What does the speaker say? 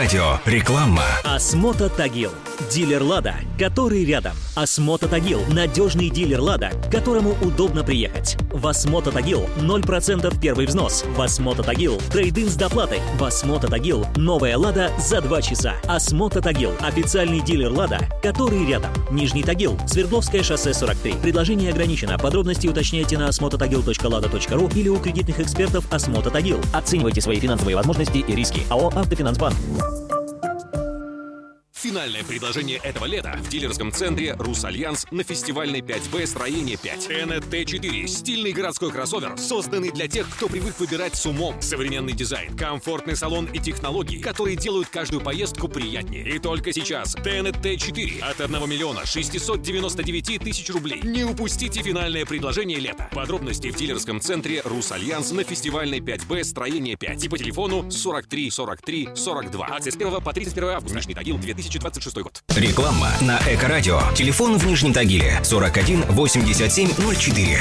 Эко-радио. Реклама. Осмота Тагил. Дилер «Лада», который рядом. Осмота Тагил. Надежный дилер «Лада», к которому удобно приехать. В Осмота Тагил 0% первый взнос. В Осмота Тагил трейд-ин с доплатой. В Осмота Тагил новая «Лада» за 2 часа. Осмота Тагил. Официальный дилер «Лада», который рядом. Нижний Тагил. Свердловское шоссе 43. Предложение ограничено. Подробности уточняйте на osmototagil.lada.ru или у кредитных экспертов Осмота Тагил. Оценивайте свои финансовые возможности и риски. АО «Автофинансбанк». Финальное предложение этого лета в дилерском центре «Русальянс» на фестивальной 5Б строение 5. ТНТ-4. Стильный городской кроссовер, созданный для тех, кто привык выбирать с умом. Современный дизайн, комфортный салон и технологии, которые делают каждую поездку приятнее. И только сейчас ТНТ-4 от 1 миллиона 699 тысяч рублей. Не упустите финальное предложение лета. Подробности в дилерском центре «Русальянс» на фестивальной 5Б строение 5. И по телефону 43 43 42. Акция с 1 по 31 августа. Нижний Тагил, 2026 год. Реклама на Эко-радио. Телефон в Нижнем Тагиле 41 87 04.